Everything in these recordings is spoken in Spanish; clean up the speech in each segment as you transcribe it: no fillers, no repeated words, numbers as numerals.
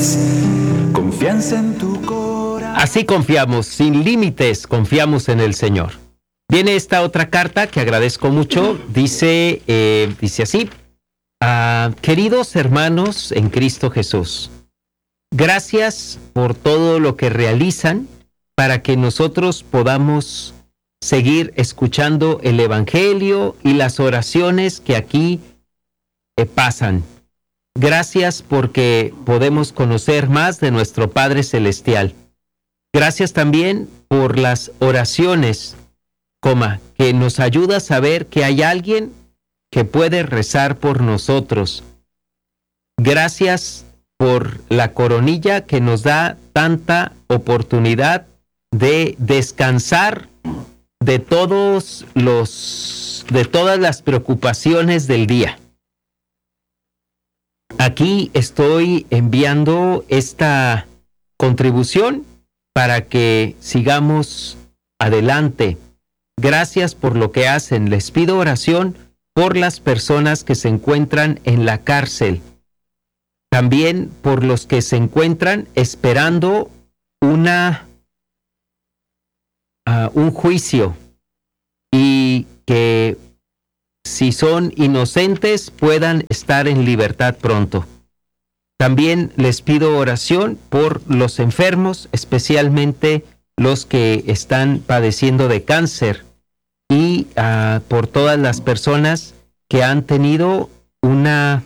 límites, confianza en tu corazón. Así confiamos, sin límites, confiamos en el Señor. Viene esta otra carta que agradezco mucho, dice así: queridos hermanos en Cristo Jesús, gracias por todo lo que realizan para que nosotros podamos seguir escuchando el Evangelio y las oraciones que aquí pasan. Gracias porque podemos conocer más de nuestro Padre Celestial. Gracias también por las oraciones, que nos ayuda a saber que hay alguien que puede rezar por nosotros. Gracias por la coronilla que nos da tanta oportunidad de descansar de todas las preocupaciones del día. Aquí estoy enviando esta contribución para que sigamos adelante. Gracias por lo que hacen. Les pido oración por las personas que se encuentran en la cárcel. También por los que se encuentran esperando un juicio, y que si son inocentes puedan estar en libertad pronto. También les pido oración por los enfermos, especialmente los que están padeciendo de cáncer, y por todas las personas que han tenido una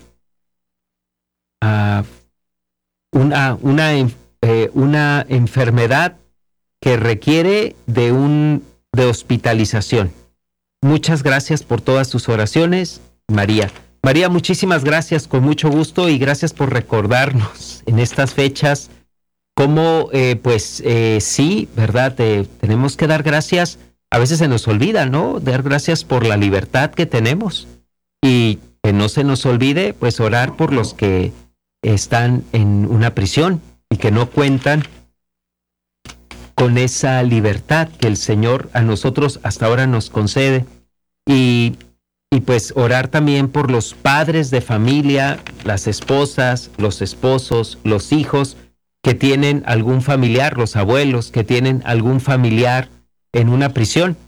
enfermedad que requiere de hospitalización. Muchas gracias por todas sus oraciones, María. María, muchísimas gracias, con mucho gusto, y gracias por recordarnos en estas fechas cómo, sí, ¿verdad? Tenemos que dar gracias. A veces se nos olvida, ¿no? Dar gracias por la libertad que tenemos. Y que no se nos olvide, pues, orar por los que están en una prisión y que no cuentan con esa libertad que el Señor a nosotros hasta ahora nos concede. Y pues orar también por los padres de familia, las esposas, los esposos, los hijos que tienen algún familiar, los abuelos que tienen algún familiar en una prisión.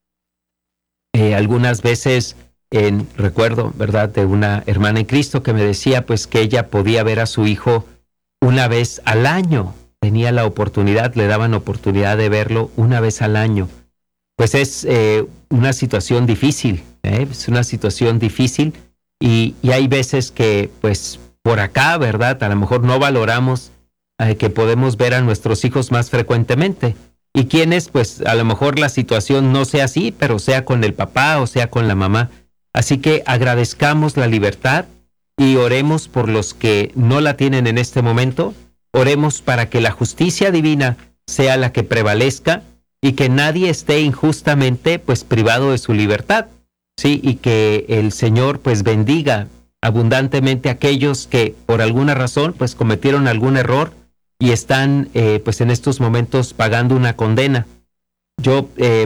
Algunas veces recuerdo, ¿verdad?, de una hermana en Cristo que me decía pues que ella podía ver a su hijo una vez al año. Tenía la oportunidad, le daban oportunidad de verlo una vez al año. Pues es una situación difícil, es una situación difícil, y hay veces que pues por acá, ¿verdad?, a lo mejor no valoramos que podemos ver a nuestros hijos más frecuentemente. Y quienes, pues a lo mejor la situación no sea así, pero sea con el papá o sea con la mamá. Así que agradezcamos la libertad y oremos por los que no la tienen en este momento. Oremos para que la justicia divina sea la que prevalezca y que nadie esté injustamente pues privado de su libertad, ¿sí? Y que el Señor pues bendiga abundantemente a aquellos que por alguna razón pues cometieron algún error y están pues en estos momentos pagando una condena. Yo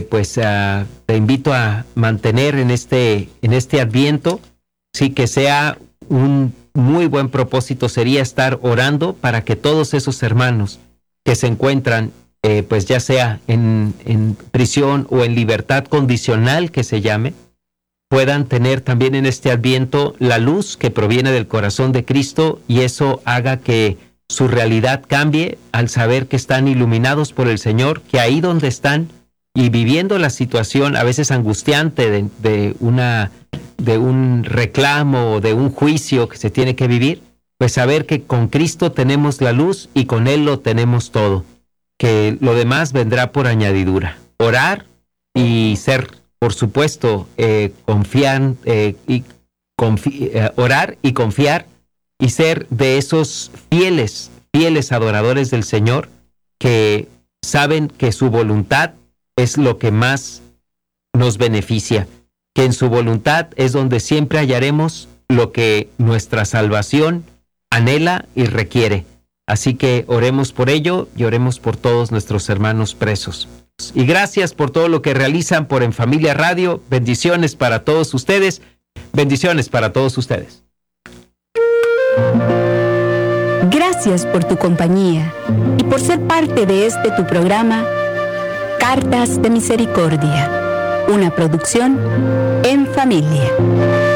te invito a mantener en este Adviento, sí, que sea un muy buen propósito sería estar orando para que todos esos hermanos que se encuentran pues ya sea en prisión o en libertad condicional, que se llame, puedan tener también en este Adviento la luz que proviene del corazón de Cristo, y eso haga que su realidad cambie al saber que están iluminados por el Señor, que ahí donde están y viviendo la situación a veces angustiante de un reclamo o de un juicio que se tiene que vivir, pues saber que con Cristo tenemos la luz y con Él lo tenemos todo, que lo demás vendrá por añadidura. Orar y ser, por supuesto, orar y confiar y ser de esos fieles adoradores del Señor que saben que su voluntad es lo que más nos beneficia, que en su voluntad es donde siempre hallaremos lo que nuestra salvación anhela y requiere. Así que oremos por ello y oremos por todos nuestros hermanos presos. Y gracias por todo lo que realizan por En Familia Radio. Bendiciones para todos ustedes. Bendiciones para todos ustedes. Gracias Gracias por tu compañía y por ser parte de este tu programa, Cartas de Misericordia, una producción en familia.